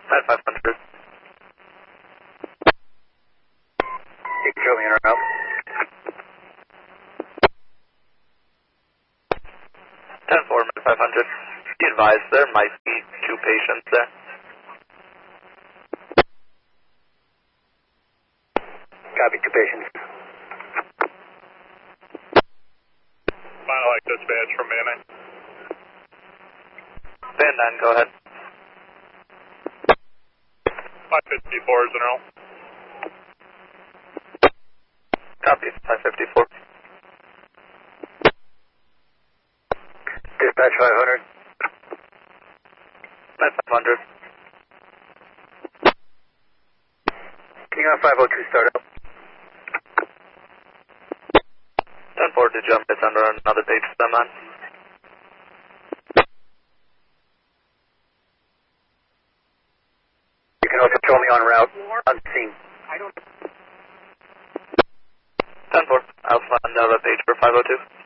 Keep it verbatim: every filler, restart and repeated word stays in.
At five hundred. Take Charlie in or out. ten four, at five hundred. Be advised, there might be two patients there. Copy, two patients. Final like dispatch from Van nine. Van nine, go ahead. five fifty-four is in row. Copy, five fifty-four. Dispatch five hundred. At five hundred. Can you on five oh two start up? ten four to jump, it's under another page for them, man. You can also throw me on route, on scene. ten four, Alpha, another page for five oh two.